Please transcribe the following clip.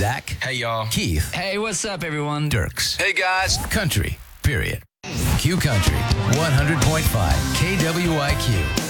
Zach. Hey, y'all. Keith. Hey, what's up, everyone? Dirks. Hey, guys. Country, period. Q Country, 100.5 KWIQ.